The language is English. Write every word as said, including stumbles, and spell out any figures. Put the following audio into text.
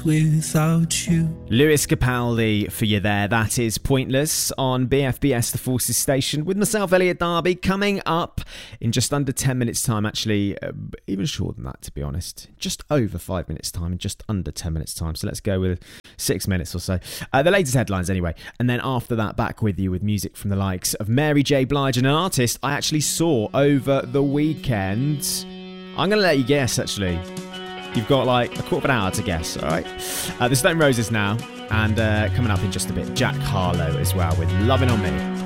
without you. Lewis Capaldi for you there. That is Pointless on B F B S The Forces Station with myself, Elliot Darby, coming up in just under ten minutes time. Actually, uh, even shorter than that, to be honest. Just over five minutes time and just under ten minutes time. So let's go with six minutes or so. Uh, the latest headlines anyway. And then after that, back with you with music from the likes of Mary J. Blige, and an artist I actually saw over the weekend. I'm going to let you guess, actually. You've got like a quarter of an hour to guess, all right? Uh, the Stone Roses now, and uh, coming up in just a bit, Jack Harlow as well with Lovin' On Me.